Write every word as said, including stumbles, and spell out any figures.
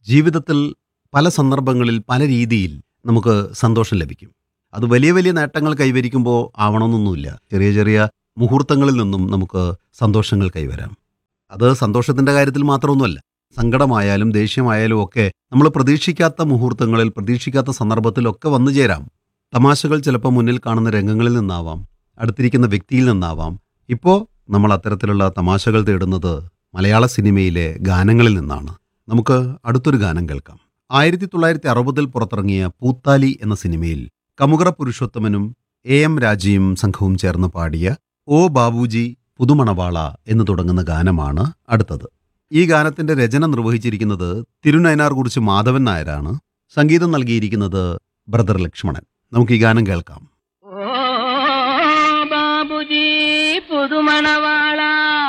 ജീവിതത്തിൽ പല സന്ദർഭങ്ങളിൽ പല രീതിയിൽ നമുക്ക് സന്തോഷം ലഭിക്കും. അത് വലിയ വലിയ നേട്ടങ്ങൾ കൈവരിക്കുമ്പോൾ ആവണമെന്നൊന്നുമില്ല. ചെറിയ ചെറിയ മുഹൂർത്തങ്ങളിൽ നിന്നും നമുക്ക് സന്തോഷങ്ങൾ കൈവരാം. അത് സന്തോഷത്തിൻ്റെ കാര്യത്തിൽ മാത്രമൊന്നുമല്ല. സങ്കടമായാലും ദേഷ്യമായാലും ഒക്കെ നമ്മൾ പ്രതീക്ഷിക്കാത്ത മുഹൂർത്തങ്ങളിൽ പ്രതീക്ഷിക്കാത്ത സന്ദർഭത്തിലൊക്കെ വന്നു ചേരാം. തമാശകൾ ചിലപ്പോൾ മുന്നിൽ കാണുന്ന രംഗങ്ങളിൽ നിന്നാവാം, അടുത്തിരിക്കുന്ന വ്യക്തിയിൽ നിന്നാവാം. ഇപ്പോൾ നമ്മൾ അത്തരത്തിലുള്ള തമാശകൾ തേടുന്നത് മലയാള സിനിമയിലെ ഗാനങ്ങളിൽ നിന്നാണ്. നമുക്ക് അടുത്തൊരു ഗാനം കേൾക്കാം. ആയിരത്തി തൊള്ളായിരത്തി അറുപതിൽ പുറത്തിറങ്ങിയ പൂത്താലി എന്ന സിനിമയിൽ കമുകറ പുരുഷോത്തമനും എ എം രാജയും സംഘവും ചേർന്ന് പാടിയ ഓ ബാബുജി പുതുമണവാള എന്ന് തുടങ്ങുന്ന ഗാനമാണ് അടുത്തത്. ഈ ഗാനത്തിന്റെ രചന നിർവഹിച്ചിരിക്കുന്നത് തിരുനയനാർകുറിച്ചി മാധവൻ നായരാണ്. സംഗീതം നൽകിയിരിക്കുന്നത് ബ്രദർ ലക്ഷ്മണൻ. നമുക്ക് ഈ ഗാനം കേൾക്കാം. ഓ ബാബുജി പുതുമണവാള